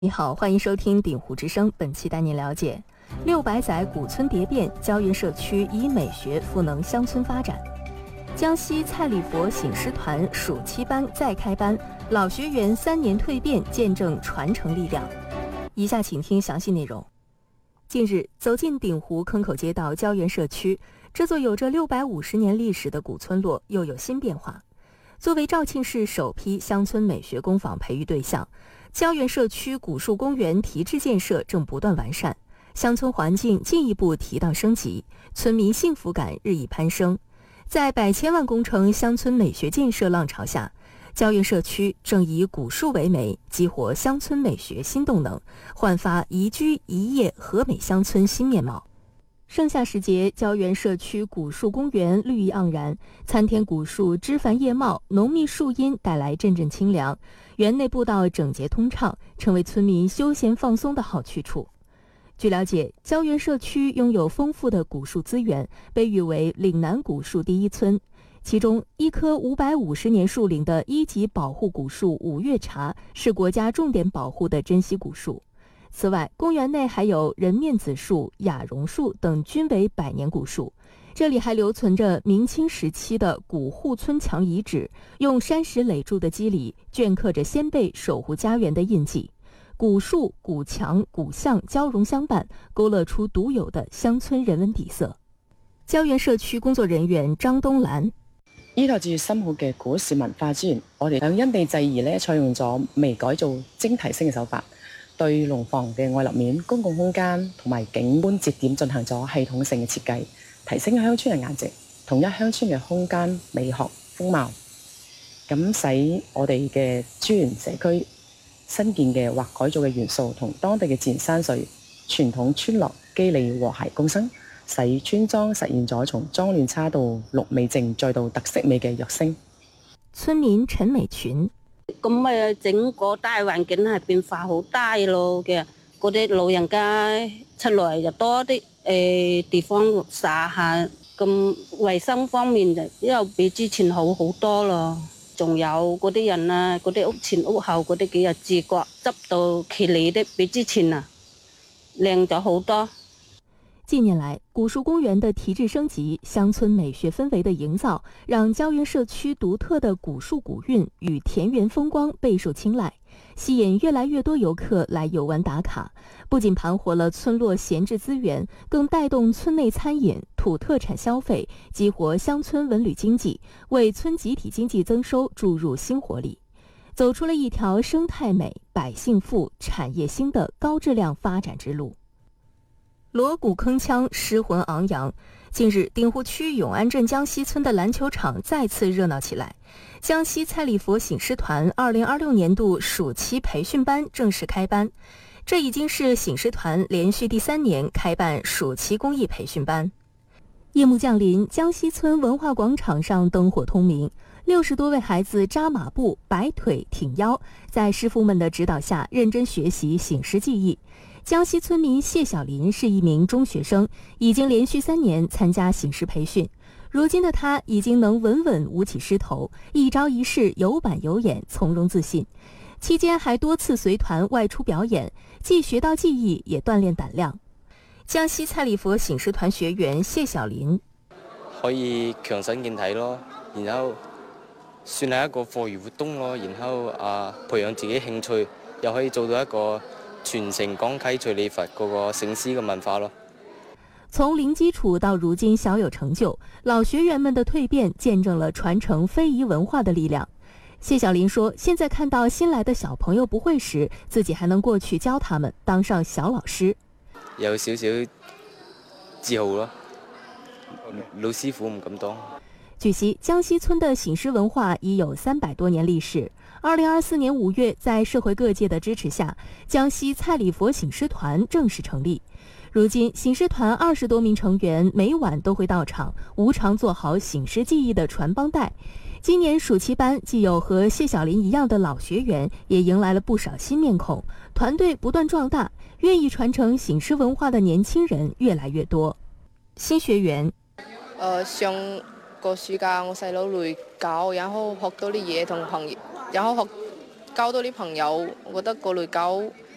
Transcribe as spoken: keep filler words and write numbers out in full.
你好，欢迎收听鼎湖之声。本期带您了解六百载古村蝶变，胶原社区以美学赋能乡村发展。江西蔡礼佛醒狮团暑期班再开班，老学员三年蜕变，见证传承力量。以下请听详细内容。近日，走进鼎湖坑口街道胶原社区，这座有着六百五十年历史的古村落又有新变化。作为肇庆市首批乡村美学工坊培育对象，胶原社区古树公园提质建设正不断完善，乡村环境进一步提档升级，村民幸福感日益攀升。在百千万工程乡村美学建设浪潮下，胶原社区正以古树为媒，激活乡村美学新动能，焕发宜居宜业和美乡村新面貌。盛夏时节，胶原社区古树公园绿意盎然，参天古树枝繁叶茂，浓密树荫带来阵阵清凉，园内步道整洁通畅，成为村民休闲放松的好去处。据了解，胶原社区拥有丰富的古树资源，被誉为岭南古树第一村。其中，一棵五百五十年树龄的一级保护古树五月茶是国家重点保护的珍稀古树。此外，公园内还有人面子树、雅榕树等均为百年古树。这里还留存着明清时期的古护村墙遗址，用山石垒筑的基里镌刻着先辈守护家园的印记。古树、古墙、古巷交融相伴，勾勒出獨有的鄉村人文底色。膠原社區工作人員張東蘭： 依託住深厚嘅古樹文化資源，我哋響因地制宜咧，採用咗微改造、精提升嘅手法，對農房嘅外立面、公共空間同埋景觀節點進行咗系統性嘅設計，提升鄉村嘅價值，統一鄉村嘅空間美學風貌，咁使我哋嘅資源社區新建嘅或改造嘅元素同當地嘅自然山水、傳統村落肌理和諧共生，使村莊實現咗從髒亂差到綠美靜再到特色美嘅躍升。 村民陳美群： 咁誒整個大環境係變化好大咯嘅，嗰啲老人家出來就多啲誒、呃、地方撒下，咁衞生方面就又比之前好好多咯。仲有嗰啲人啊，嗰啲屋前屋後嗰啲幾日自覺執到企理的比之前啊靚咗好多。 近年來，古樹公園的提質升級、鄉村美學氛圍的營造，讓膠原社區獨特的古樹古韻與田園風光備受青睞，吸引越來越多遊客來遊玩打卡。不僅盤活了村落閒置資源，更帶動村內餐飲、土特產消費，激活鄉村文旅經濟，為村集體經濟增收注入新活力，走出了一條生態美、百姓富、產業興的高質量發展之路。鑼鼓鏗鏘，詩魂昂揚。近日，鼎湖區永安鎮江西村的籃球場再次熱鬧起來。江西蔡禮佛醒獅團二零二六年度暑期培訓班正式開班，這已經是醒獅團連續第三年開辦暑期公益培訓班。夜幕降臨，江西村文化廣場上燈火通明，六十多位孩子扎馬步、擺腿、挺腰，在師傅們的指導下認真學習醒獅技藝。江西村民謝小林是一名中學生，已經連續三年參加醒獅培訓。如今的他已經能穩穩舞起獅頭，一招一式有板有眼，從容自信。期間還多次隨團外出表演，既學到技藝，也鍛鍊膽量。江西蔡禮佛醒獅團學員謝小林： 可以強身健體咯，然後算係一個課餘活動咯，然後啊培養自己興趣，又可以做到一個傳承江溪隨禮佛嗰個醒獅嘅文化咯。 從零基礎到如今小有成就，老學員們的蛻變見證了傳承非遺文化的力量。謝小林說，現在看到新來的小朋友不會時，自己還能過去教他們，當上小老師， 有少少自豪咯。老師傅唔敢當。 據悉，江西村的醒獅文化已有三百多年歷史。二零二四年五月，在社會各界的支持下，江西蔡禮佛醒獅團正式成立。如今，醒獅團二十多名成員每晚都會到場，無償做好醒獅技藝的傳幫帶。今年暑期班既有和謝小林一樣的老學員，也迎來了不少新面孔，團隊不斷壯大，願意傳承醒獅文化的年輕人越來越多。新學員： 呃，上個暑假我細佬嚟教，然後學到啲嘢同朋友，然後學交到啲朋友，我覺得個嚟教